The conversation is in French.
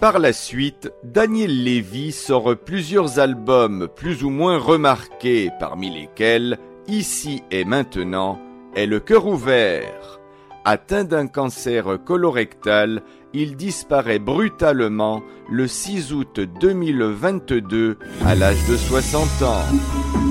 Par la suite, Daniel Lévy sort plusieurs albums plus ou moins remarqués, parmi lesquels Ici et maintenant et Le cœur ouvert. Atteint d'un cancer colorectal, il disparaît brutalement le 6 août 2022 à l'âge de 60 ans.